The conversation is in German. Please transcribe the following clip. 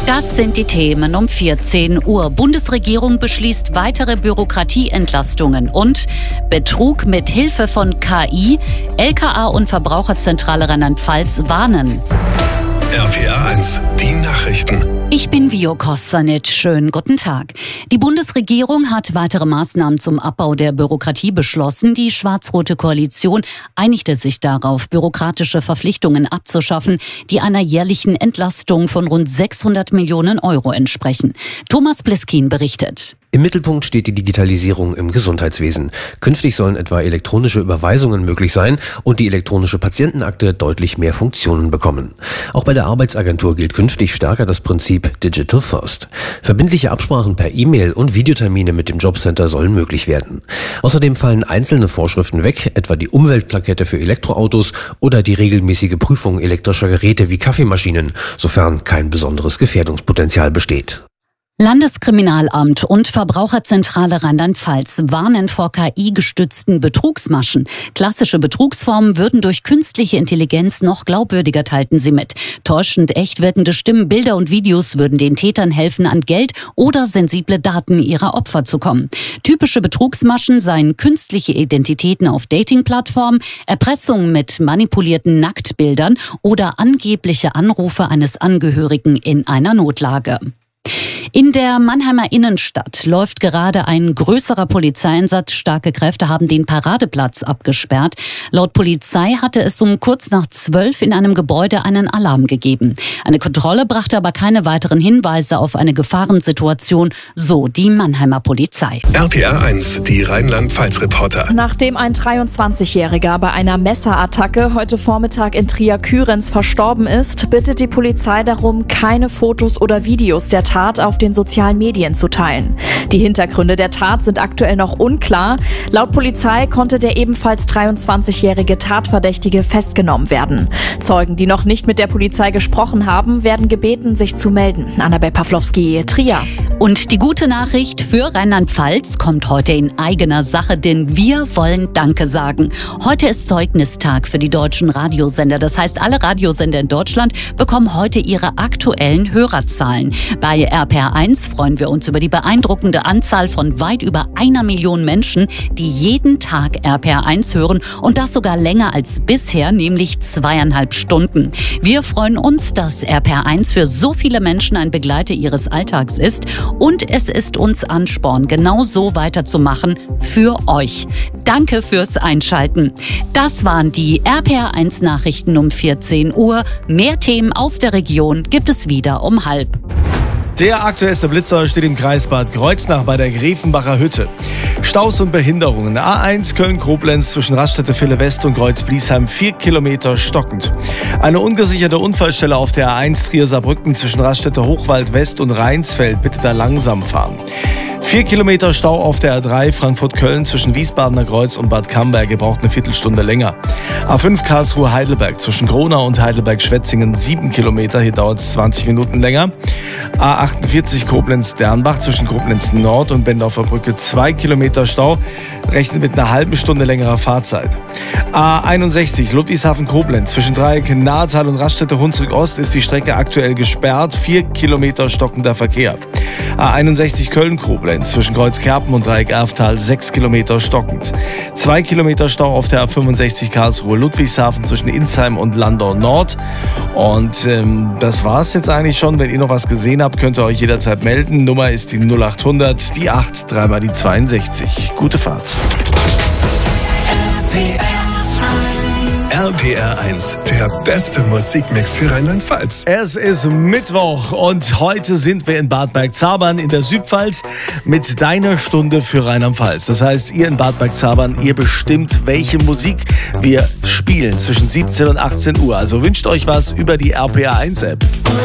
Das sind die Themen um 14 Uhr. Bundesregierung beschließt weitere Bürokratieentlastungen und Betrug mit Hilfe von KI. LKA und Verbraucherzentrale Rheinland-Pfalz warnen. RPA 1, die Nachrichten. Ich bin Vio Kostanic. Schönen guten Tag. Die Bundesregierung hat weitere Maßnahmen zum Abbau der Bürokratie beschlossen. Die schwarz-rote Koalition einigte sich darauf, bürokratische Verpflichtungen abzuschaffen, die einer jährlichen Entlastung von rund 600 Millionen Euro entsprechen. Thomas Bliskin berichtet. Im Mittelpunkt steht die Digitalisierung im Gesundheitswesen. Künftig sollen etwa elektronische Überweisungen möglich sein und die elektronische Patientenakte deutlich mehr Funktionen bekommen. Auch bei der Arbeitsagentur gilt künftig stärker das Prinzip Digital First. Verbindliche Absprachen per E-Mail und Videotermine mit dem Jobcenter sollen möglich werden. Außerdem fallen einzelne Vorschriften weg, etwa die Umweltplakette für Elektroautos oder die regelmäßige Prüfung elektrischer Geräte wie Kaffeemaschinen, sofern kein besonderes Gefährdungspotenzial besteht. Landeskriminalamt und Verbraucherzentrale Rheinland-Pfalz warnen vor KI-gestützten Betrugsmaschen. Klassische Betrugsformen würden durch künstliche Intelligenz noch glaubwürdiger, teilten sie mit. Täuschend echt wirkende Stimmen, Bilder und Videos würden den Tätern helfen, an Geld oder sensible Daten ihrer Opfer zu kommen. Typische Betrugsmaschen seien künstliche Identitäten auf Dating-Plattformen, Erpressung mit manipulierten Nacktbildern oder angebliche Anrufe eines Angehörigen in einer Notlage. In der Mannheimer Innenstadt läuft gerade ein größerer Polizeieinsatz. Starke Kräfte haben den Paradeplatz abgesperrt. Laut Polizei hatte es um kurz nach 12 in einem Gebäude einen Alarm gegeben. Eine Kontrolle brachte aber keine weiteren Hinweise auf eine Gefahrensituation, so die Mannheimer Polizei. RPA 1, die Rheinland-Pfalz-Reporter. Nachdem ein 23-Jähriger bei einer Messerattacke heute Vormittag in Trier-Kührens verstorben ist, bittet die Polizei darum, keine Fotos oder Videos der Tat auf den sozialen Medien zu teilen. Die Hintergründe der Tat sind aktuell noch unklar. Laut Polizei konnte der ebenfalls 23-jährige Tatverdächtige festgenommen werden. Zeugen, die noch nicht mit der Polizei gesprochen haben, werden gebeten, sich zu melden. Annabel Pawlowski, Trier. Und die gute Nachricht für Rheinland-Pfalz kommt heute in eigener Sache, denn wir wollen Danke sagen. Heute ist Zeugnistag für die deutschen Radiosender. Das heißt, alle Radiosender in Deutschland bekommen heute ihre aktuellen Hörerzahlen. Bei RPA 1 freuen wir uns über die beeindruckende Anzahl von weit über 1 Million Menschen, die jeden Tag RPA 1 hören und das sogar länger als bisher, nämlich 2,5 Stunden. Wir freuen uns, dass RPA 1 für so viele Menschen ein Begleiter ihres Alltags ist und es ist uns Ansporn, genau so weiterzumachen für euch. Danke fürs Einschalten. Das waren die RPA 1 Nachrichten um 14 Uhr. Mehr Themen aus der Region gibt es wieder um 12:30. Der aktuellste Blitzer steht im Kreis Bad Kreuznach bei der Grevenbacher Hütte. Staus und Behinderungen. A1 Köln-Koblenz zwischen Raststätte-Ville West und Kreuz-Bliesheim 4 Kilometer stockend. Eine ungesicherte Unfallstelle auf der A1 Trier-Saarbrücken zwischen Raststätte Hochwald West und Rheinsfeld. Bitte da langsam fahren. 4 Kilometer Stau auf der A3 Frankfurt-Köln zwischen Wiesbadener Kreuz und Bad Camberg. Ihr braucht eine Viertelstunde länger. A5 Karlsruhe-Heidelberg zwischen Gronau und Heidelberg-Schwetzingen 7 Kilometer. Hier dauert es 20 Minuten länger. A48 Koblenz-Dernbach zwischen Koblenz Nord und Bendorfer Brücke 2 Kilometer Stau. Rechnet mit einer halben Stunde längerer Fahrzeit. A61 Ludwigshafen-Koblenz zwischen Dreieck Nahetal und Raststätte Hunsrück Ost ist die Strecke aktuell gesperrt. 4 Kilometer stockender Verkehr. A61 Köln-Koblenz zwischen Kreuzkerpen und Dreieck Erftal 6 Kilometer stockend. 2 Kilometer Stau auf der A65 Karlsruhe-Ludwigshafen zwischen Insheim und Landau Nord. Und das war's jetzt eigentlich schon. Wenn ihr noch was gesehen habt, könnt ihr euch jederzeit melden. Nummer ist die 0800, die 8, 3 mal die 62. Gute Fahrt. RPR 1, der beste Musikmix für Rheinland-Pfalz. Es ist Mittwoch und heute sind wir in Bad Bergzabern in der Südpfalz mit deiner Stunde für Rheinland-Pfalz. Das heißt, ihr in Bad Bergzabern, ihr bestimmt, welche Musik wir spielen zwischen 17 und 18 Uhr. Also wünscht euch was über die RPR 1 App.